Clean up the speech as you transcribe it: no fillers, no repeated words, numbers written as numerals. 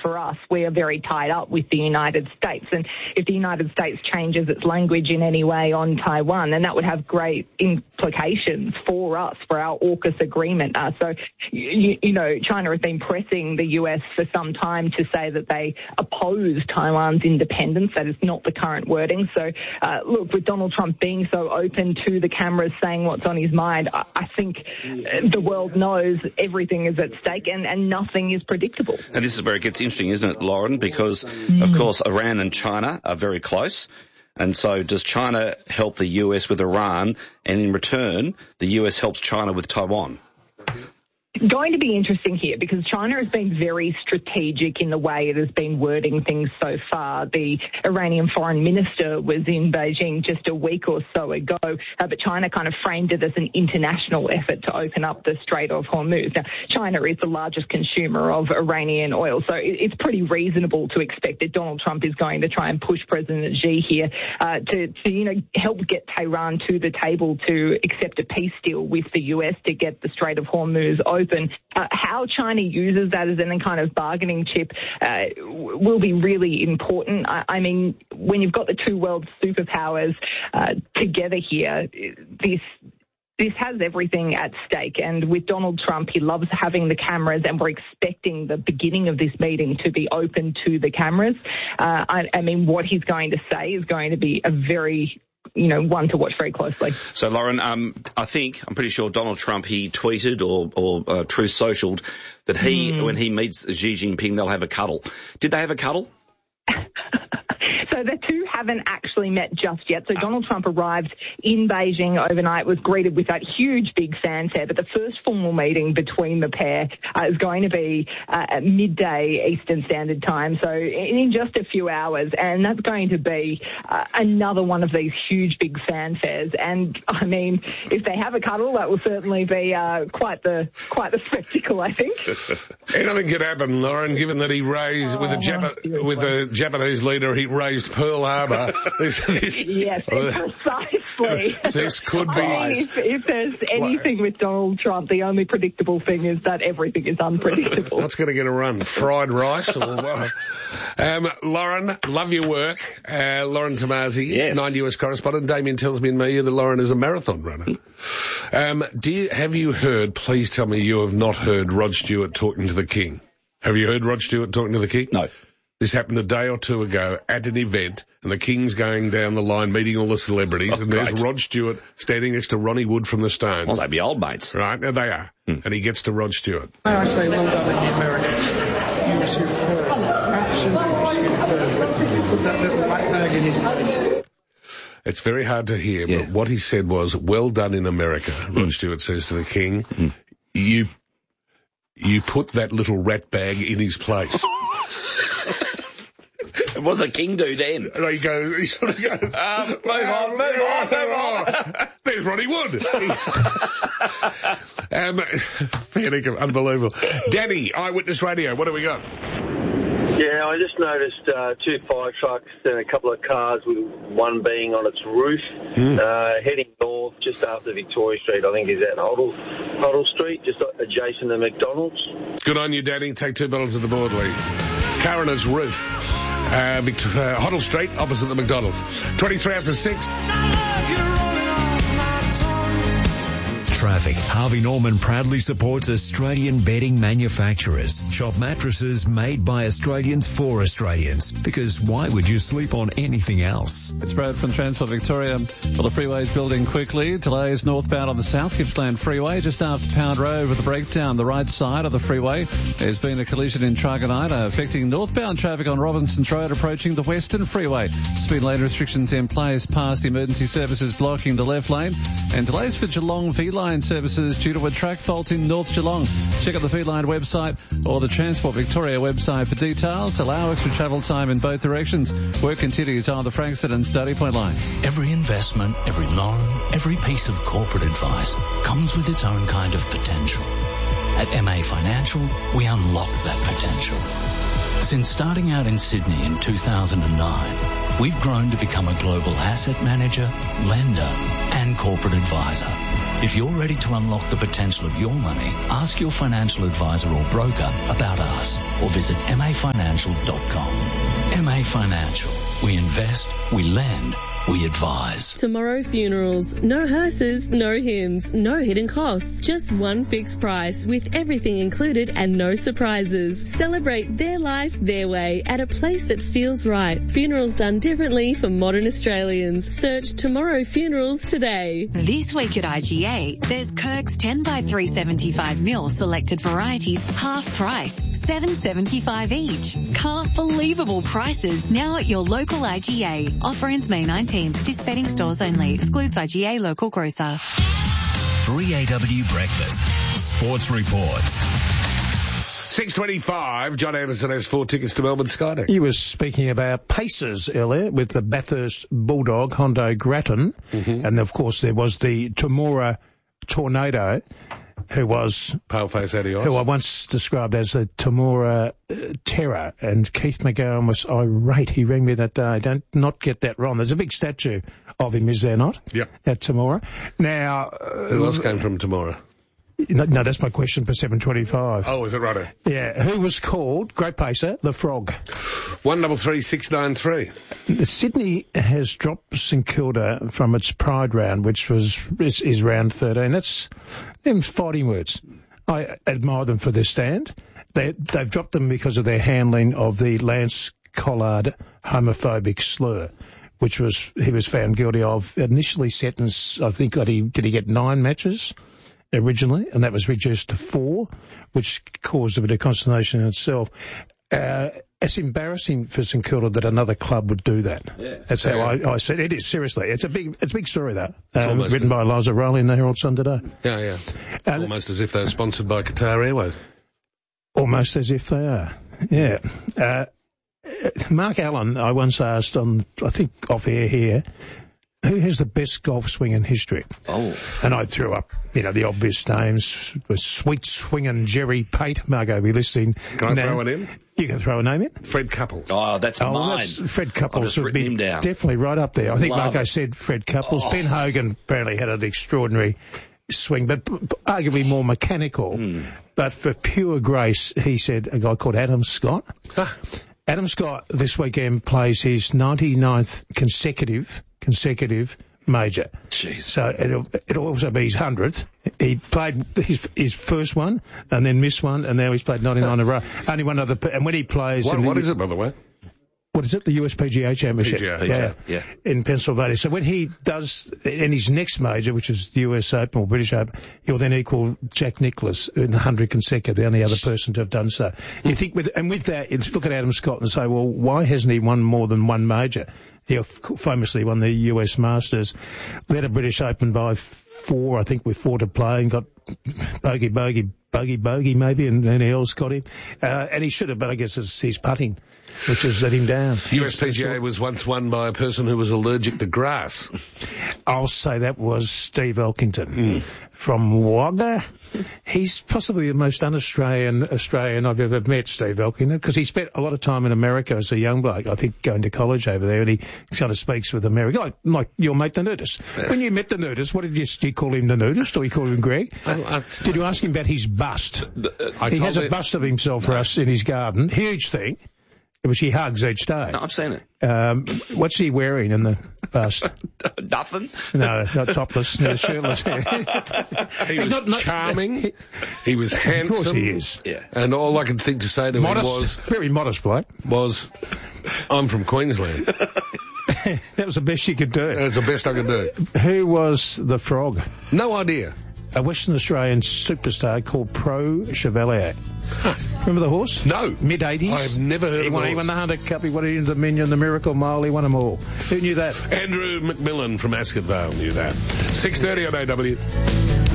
for us, we are very tied up with the United States. And if the United States changes its language in any way on Taiwan, then that would have great implications for us, for our AUKUS agreement. So, China has been pressing the US for some time to say that they oppose Taiwan's independence. That is not the current wording. So, look, with Donald Trump being so open to the cameras saying what's on his mind, I think the world knows everything is at stake and nothing is predictable. And this is where it gets interesting, isn't it, Lauren? Because, of course, Iran and China are very close. And so does China help the US with Iran, and in return, the US helps China with Taiwan? It's going to be interesting here because China has been very strategic in the way it has been wording things so far. The Iranian foreign minister was in Beijing just a week or so ago, but China kind of framed it as an international effort to open up the Strait of Hormuz. Now, China is the largest consumer of Iranian oil, so it's pretty reasonable to expect that Donald Trump is going to try and push President Xi here to help get Tehran to the table to accept a peace deal with the US to get the Strait of Hormuz open. How China uses that as a kind of bargaining chip will be really important. I mean, when you've got the two world superpowers together here, this has everything at stake. And with Donald Trump, he loves having the cameras, and we're expecting the beginning of this meeting to be open to the cameras. I mean, what he's going to say is going to be a very one to watch very closely. So, Lauren, I'm pretty sure Donald Trump, he tweeted or Truth Socialed that when he meets Xi Jinping, they'll have a cuddle. Did they have a cuddle? So the two haven't actually met just yet. So Donald Trump arrived in Beijing overnight, was greeted with that huge big fanfare, but the first formal meeting between the pair is going to be at midday Eastern Standard Time, so in just a few hours, and that's going to be another one of these huge big fanfares. And I mean, if they have a cuddle, that will certainly be quite the spectacle, I think. Anything could happen, Lauren, given that he raised with the Japanese leader, he raised Pearl Harbor. Yes, precisely. This could be. If there's anything with Donald Trump, the only predictable thing is that everything is unpredictable. What's going to get a run? Fried rice or what? Lauren, love your work. Lauren Tomasi, yes. 9 US correspondent. Damien tells me that Lauren is a marathon runner. Have you heard, please tell me you have not heard Rod Stewart talking to the King. Have you heard Rod Stewart talking to the King? No. This happened a day or two ago at an event, and the King's going down the line meeting all the celebrities, and there's Rod Stewart standing next to Ronnie Wood from the Stones. Well, they'd be old mates. Right, now they are. And he gets to Rod Stewart. May I say well done in the Americans. You were superb. Absolutely superb. Put that little black bag in his place. It's very hard to hear, but what he said was, well done in America, Rod Stewart says to the King. You put that little rat bag in his place. What does a king do then? He sort of goes, move on. There's Ronnie Wood. Unbelievable. Danny, Eyewitness Radio, what do we got? Yeah, I just noticed two fire trucks and a couple of cars, with one being on its roof, heading north just after Victoria Street. I think is at Hoddle Street, just adjacent to McDonald's. Good on you, Danny. Take $2 at the board, Lee. Car on its roof. Hoddle Street, opposite the McDonald's. 23 after 6. Traffic. Harvey Norman proudly supports Australian bedding manufacturers. Shop mattresses made by Australians for Australians. Because why would you sleep on anything else? It's Brad from Transport Victoria. Well, the freeway's building quickly. Delays northbound on the South Gippsland Freeway just after Pound Road with a breakdown the right side of the freeway. There's been a collision in Truganina affecting northbound traffic on Robinson's Road approaching the Western Freeway. Speed lane restrictions in place past emergency services blocking the left lane. And delays for Geelong V-Line services due to a track fault in North Geelong. Check out the V-Line website or the Transport Victoria website for details. Allow extra travel time in both directions. Work continues on the Frankston and Study Point line. Every investment, every loan, every piece of corporate advice comes with its own kind of potential. At MA Financial, we unlock that potential. Since starting out in Sydney in 2009, we've grown to become a global asset manager, lender, and corporate advisor. If you're ready to unlock the potential of your money, ask your financial advisor or broker about us. or visit mafinancial.com. MA Financial. We invest, we lend, we advise. Tomorrow Funerals. No hearses, no hymns, no hidden costs. Just one fixed price with everything included and no surprises. Celebrate their life their way at a place that feels right. Funerals done differently for modern Australians. Search Tomorrow Funerals today. This week at IGA, there's Kirk's 10x375ml selected varieties, half price, $7.75 each. Can't believable prices now at your local IGA. Offer ends May 19th. Participating stores only. Excludes IGA local grocer. 3AW Breakfast. Sports Reports. 6:25. John Anderson has 4 tickets to Melbourne Skydeck. He was speaking about paces earlier with the Bathurst Bulldog, Hondo Grattan. Mm-hmm. And, of course, there was the Temora Tornado, who was Paleface Adios, who I once described as the Temora Terror, and Keith McGowan was irate. He rang me that day. Don't not get that wrong. There's a big statue of him, is there not? Yep. At Temora. Now, who else came from Temora? No, that's my question for 7:25. Oh, is it right? Yeah. Who was called, great pacer, the Frog? 133693. Sydney has dropped St Kilda from its Pride round, which is round 13. That's them fighting words. I admire them for their stand. They've dropped them because of their handling of the Lance Collard homophobic slur, which he was found guilty of. Initially sentenced, I think, did he get 9 matches? Originally, and that was reduced to 4, which caused a bit of consternation in itself. It's embarrassing for St Kilda that another club would do that. Yeah, that's how I said it. Is seriously, it's a big story though. Written by Liza Rowley in the Herald Sun today. Yeah. Almost as if they're sponsored by Qatar Airways. Almost as if they are. Yeah. Mark Allen, I once asked I think off air here, who has the best golf swing in history? Oh. And I threw up, the obvious names. Sweet swinging Jerry Pate. Margot, be listening. Can I throw it in? You can throw a name in. Fred Couples. Oh, that's mine. Fred Couples would be him down. Definitely right up there. I think Margot said Fred Couples. Ben Hogan apparently had an extraordinary swing, but arguably more mechanical. But for pure grace, he said a guy called Adam Scott. Adam Scott this weekend plays his 99th consecutive major. Jeez. So it'll also be his 100th. He played his first one and then missed one, and now he's played 99 in a row. Only one other, and when he plays... What is it, by the way? What is it? The USPGA Championship. Yeah. In Pennsylvania. So when he does in his next major, which is the US Open or British Open, he'll then equal Jack Nicklaus in 100 consecutive, the only other person to have done so. You think with that, you look at Adam Scott and say, well, why hasn't he won more than one major? He famously won the US Masters, led a British Open by 4, I think with 4 to play, and got bogey maybe, and Els got him. And he should have, but I guess it's his putting which has let him down. USPGA was once won by a person who was allergic to grass. I'll say that was Steve Elkington from Wagga. He's possibly the most un-Australian Australian I've ever met, Steve Elkington, because he spent a lot of time in America as a young bloke, I think going to college over there, and he sort of speaks with America, like your mate the nudist. When you met the nudist, what did you call him the nudist, or you call him Greg? Did you ask him about his bust? He has a bust of himself for us in his garden, huge thing, which he hugs each day. No, I've seen it. What's he wearing in the bust? Nothing. No, not topless, shirtless. He was charming. He was handsome. Of course he is. Yeah. And all I could think to say to him was... Very modest bloke. I'm from Queensland. That was the best you could do. That's the best I could do. Who was the Frog? No idea. A Western Australian superstar called Pro Chevalier. Remember the horse? No. Mid-80s. I have never heard of the horse. He won the Hunter Cup, he won it in the Dominion, the Miracle Mile, he won them all. Who knew that? Andrew McMillan from Ascot Vale knew that. 6:30 on AW.